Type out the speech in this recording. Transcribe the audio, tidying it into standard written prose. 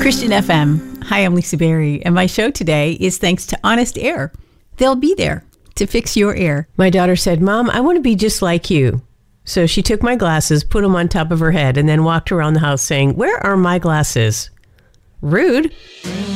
Christian FM. Hi, I'm Lisa Berry, and my show today is thanks to Honest Air. They'll be there to fix your air. My daughter said, "Mom, I want to be just like you." So she took my glasses, put them on top of her head, and then walked around the house saying, "Where are my glasses?" Rude.